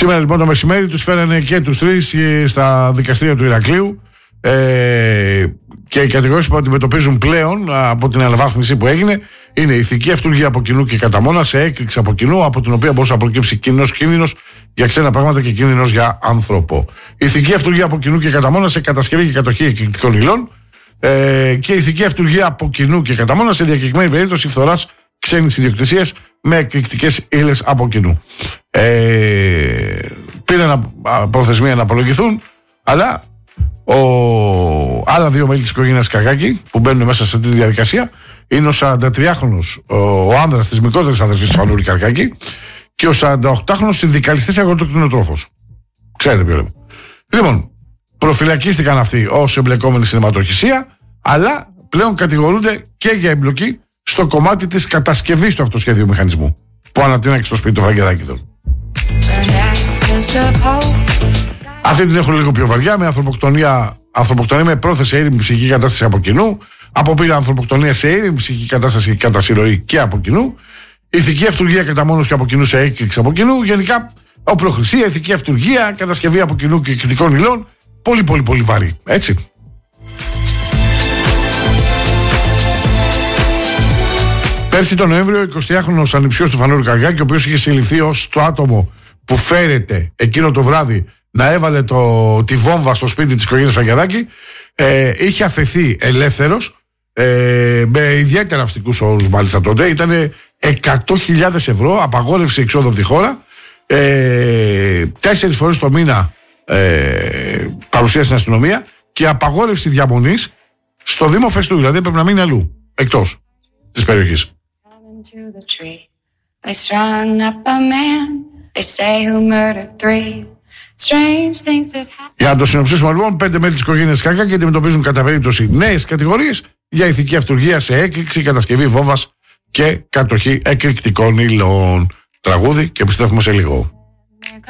Σήμερα λοιπόν το μεσημέρι τους φέρανε και τους τρεις στα δικαστήρια του Ηρακλείου και οι κατηγορίες που αντιμετωπίζουν πλέον από την αναβάθμιση που έγινε είναι ηθική αυτούργια από κοινού και κατά μόνα σε έκρηξη από κοινού, από την οποία μπορούσε να προκύψει κοινός κίνδυνος για ξένα πράγματα και κίνδυνος για άνθρωπο. Ηθική αυτούργια από κοινού και κατά μόνα σε κατασκευή και κατοχή εκρηκτικών υλών και ηθική αυτούργια από κοινού και κατά μόνα σε διακεκριμένη περίπτωση φθοράς ξένης ιδιοκτησίας με εκρηκτικές ύλες από κοινού. Πήραν προθεσμία να απολογηθούν, αλλά άλλα δύο μέλη της οικογένειας Καργάκη που μπαίνουν μέσα σε αυτή τη διαδικασία είναι ο 43χρονος ο άνδρας της μικρότερης αδερφής του Φανούρη Καργάκη και ο 48χρονος συνδικαλιστής αγροτοκτηνοτρόφος. Ξέρετε ποιο λέμε. Λοιπόν, προφυλακίστηκαν αυτοί ως εμπλεκόμενοι στην αιματοχυσία, αλλά πλέον κατηγορούνται και για εμπλοκή στο κομμάτι της κατασκευής του αυτοσχέδιου μηχανισμού που ανατείναξε στο σπίτι του Φραγκεδάκηδων. Αυτή την έχουν λίγο πιο βαριά, με ανθρωποκτονία με πρόθεση ήρεμη ψυχική κατάσταση από κοινού, απόπειρα ανθρωποκτονία σε ήρεμη ψυχική κατάσταση κατά συρροή και από κοινού, ηθική αυτουργία κατά μόνος και από κοινού σε έκρηξη από κοινού, γενικά οπλοχρησία, ηθική αυτουργία, κατασκευή από κοινού και εκρηκτικών υλών, πολύ βαρύ, έτσι. Πέρσι τον Νοέμβριο, 20χρονος ανιψιός του Φανούρη Καργάκη, ο οποίος είχε συλληφθεί ως το άτομο που φέρεται εκείνο το βράδυ να έβαλε τη βόμβα στο σπίτι της οικογένειας Φραγκεδάκη, είχε αφαιθεί ελεύθερος με ιδιαίτερα αυστικούς όρους μάλιστα τότε. Ήταν 100.000 ευρώ, απαγόρευση εξόδου από τη χώρα, 4 φορές το μήνα παρουσία στην αστυνομία και απαγόρευση διαμονής στο Δήμο Φεστού, δηλαδή έπρεπε να μείνει αλλού, εκτός της περιοχής. Για να το συνοψίσουμε λοιπόν, 5 μέλη της οικογένειας Καργάκη αντιμετωπίζουν κατά περίπτωση νέες κατηγορίες για ηθική αυτουργία σε έκρηξη, κατασκευή βόμβας και κατοχή εκρηκτικών υλών. Τραγούδι και επιστρέφουμε σε λίγο.